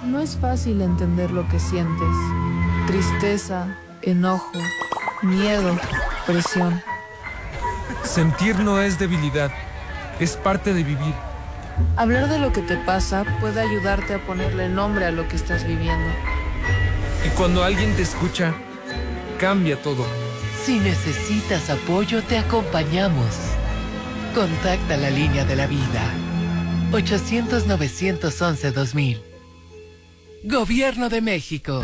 No es fácil entender lo que sientes. Tristeza, enojo, miedo, presión. Sentir no es debilidad, es parte de vivir. Hablar de lo que te pasa puede ayudarte a ponerle nombre a lo que estás viviendo. Y cuando alguien te escucha, cambia todo. Si necesitas apoyo, te acompañamos. Contacta la línea de la vida. 800-911-2000. Gobierno de México.